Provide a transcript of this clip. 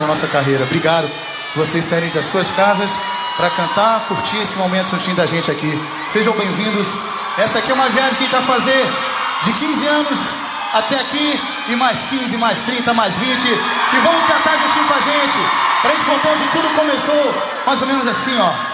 na nossa carreira. Obrigado por vocês saírem das suas casas para cantar, curtir esse momento juntinho da gente aqui. Sejam bem-vindos. Essa aqui é uma viagem que a gente vai fazer de 15 anos até aqui, e mais 15, mais 30, mais 20. E vamos cantar juntinho com a gente, pra gente contar onde tudo começou, mais ou menos assim, ó.